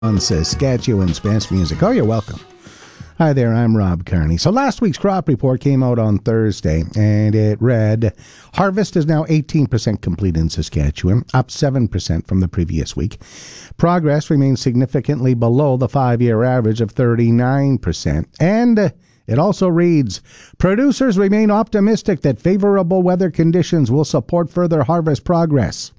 on Saskatchewan's best music. Oh, you're welcome. Hi there, I'm Rob Kearney. So last week's crop report came out on Thursday, and it read, harvest is now 18% complete in Saskatchewan, up 7% from the previous week. Progress remains significantly below the 5-year average of 39%. And it also reads, producers remain optimistic that favorable weather conditions will support further harvest progress.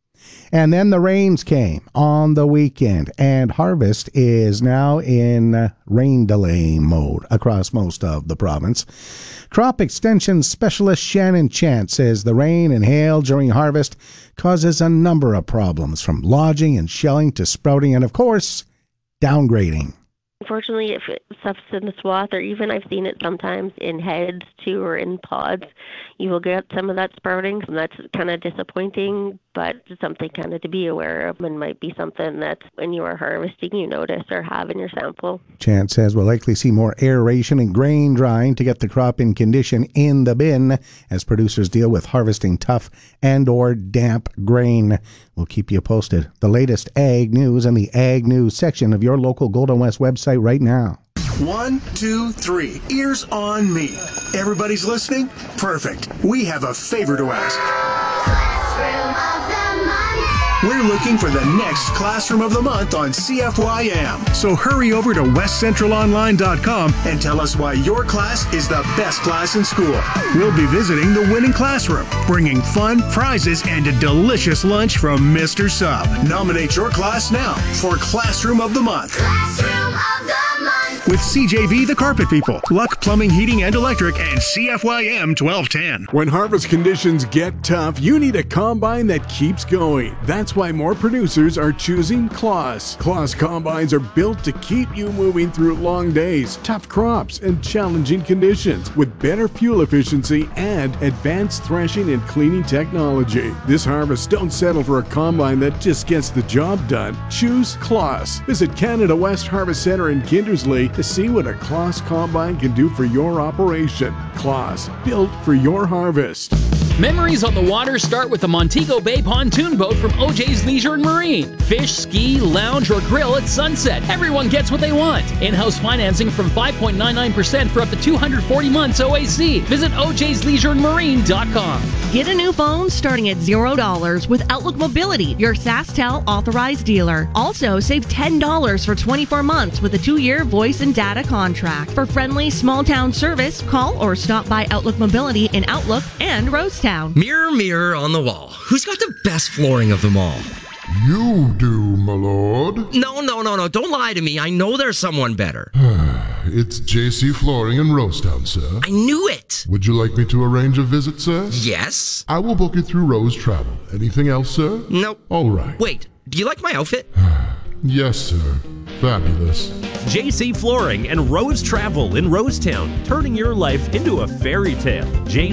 And then the rains came on the weekend, and harvest is now in rain delay mode across most of the province. Crop extension specialist Shannon Chant says the rain and hail during harvest causes a number of problems, from lodging and shelling to sprouting and, of course, downgrading. Unfortunately, if stuff's in the swath, or even I've seen it sometimes in heads too, or in pods, you will get some of that sprouting, and that's kind of disappointing, but it's something kind of to be aware of, and might be something that when you are harvesting you notice or have in your sample. Chance says we'll likely see more aeration and grain drying to get the crop in condition in the bin as producers deal with harvesting tough and or damp grain. We'll keep you posted. The latest ag news in the ag news section of your local Golden West website right now. 1, 2, 3. Ears on me. Everybody's listening? Perfect. We have a favor to ask. Classroom of the Month. We're looking for the next Classroom of the Month on CFYM. So hurry over to westcentralonline.com and tell us why your class is the best class in school. We'll be visiting the winning classroom, bringing fun, prizes, and a delicious lunch from Mr. Sub. Nominate your class now for Classroom of the Month. Classroom of the Month. With CJV The Carpet People, Luck Plumbing, Heating, and Electric, and CFYM 1210. When harvest conditions get tough, you need a combine that keeps going. That's why more producers are choosing Claas. Claas combines are built to keep you moving through long days, tough crops, and challenging conditions with better fuel efficiency and advanced threshing and cleaning technology. This harvest, don't settle for a combine that just gets the job done. Choose Claas. Visit Canada West Harvest Centre in Kindersley to see what a Claas combine can do for your operation. Claas, built for your harvest. Memories on the water start with the Montego Bay pontoon boat from OJ's Leisure and Marine. Fish, ski, lounge, or grill at sunset. Everyone gets what they want. In-house financing from 5.99% for up to 240 months OAC. Visit ojsleisureandmarine.com. Get a new phone starting at $0 with Outlook Mobility, your SaskTel authorized dealer. Also, save $10 for 24 months with a 2-year voice and data contract. For friendly small-town service, call or stop by Outlook Mobility in Outlook and Rosetown. Mirror, mirror on the wall, who's got the best flooring of them all? You do, my lord. No, don't lie to me. I know there's someone better. It's JC Flooring in Rosetown, sir. I knew it. Would you like me to arrange a visit, sir? Yes. I will book it through Rose Travel. Anything else, sir? Nope. All right. Wait, do you like my outfit? Yes, sir. Fabulous. JC Flooring and Rose Travel in Rosetown, turning your life into a fairy tale.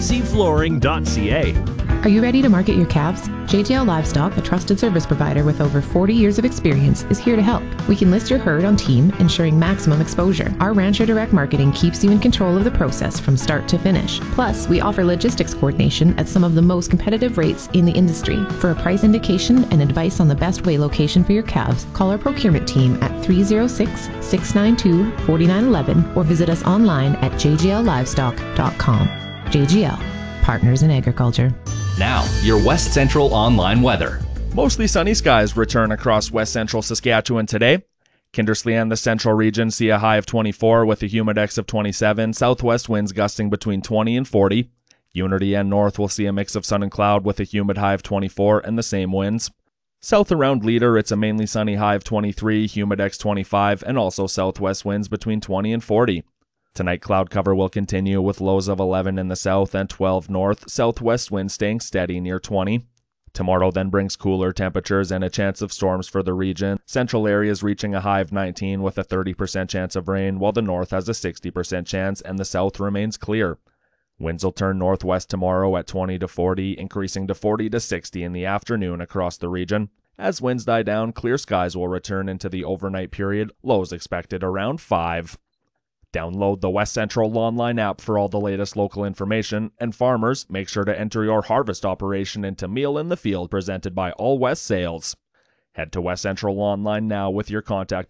jcflooring.ca. Are you ready to market your calves? JGL Livestock, a trusted service provider with over 40 years of experience, is here to help. We can list your herd on Team, ensuring maximum exposure. Our Rancher Direct Marketing keeps you in control of the process from start to finish. Plus, we offer logistics coordination at some of the most competitive rates in the industry. For a price indication and advice on the best way location for your calves, call our procurement team at 306-692-4911 or visit us online at jgllivestock.com. JGL, Partners in Agriculture. Now, your West Central online weather. Mostly sunny skies return across West Central Saskatchewan today. Kindersley and the Central region see a high of 24 with a humidex of 27. Southwest winds gusting between 20 and 40. Unity and North will see a mix of sun and cloud with a humid high of 24 and the same winds. South around Leader, it's a mainly sunny high of 23, humidex 25, and also southwest winds between 20 and 40. Tonight, cloud cover will continue with lows of 11 in the south and 12 north, southwest winds staying steady near 20. Tomorrow then brings cooler temperatures and a chance of storms for the region. Central areas reaching a high of 19 with a 30% chance of rain, while the north has a 60% chance and the south remains clear. Winds will turn northwest tomorrow at 20 to 40, increasing to 40 to 60 in the afternoon across the region. As winds die down, clear skies will return into the overnight period, lows expected around 5. Download the West Central Lawnline app for all the latest local information, and farmers, make sure to enter your harvest operation into Meal in the Field presented by All West Sales. Head to West Central Online now with your contact